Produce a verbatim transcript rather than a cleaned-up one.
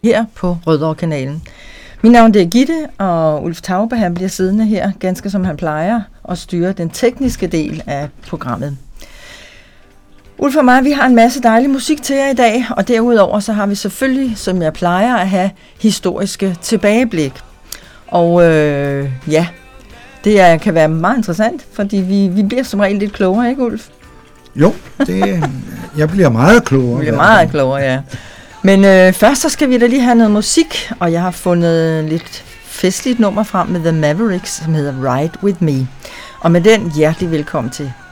her på Rødovre-kanalen. Mit navn det er Gitte, og Ulf Tauber, han bliver siddende her, ganske som han plejer, og styrer den tekniske del af programmet. Ulf og mig, vi har en masse dejlig musik til jer i dag, og derudover så har vi selvfølgelig, som jeg plejer, at have historiske tilbageblik. Og øh, ja, det er, kan være meget interessant, fordi vi, vi bliver som regel lidt klogere, ikke Ulf? Jo, det, jeg bliver meget klogere. Vi bliver meget klogere, ja. Men øh, først så skal vi da lige have noget musik, og jeg har fundet lidt festligt nummer frem med The Mavericks, som hedder Ride With Me. Og med den, hjertelig velkommen til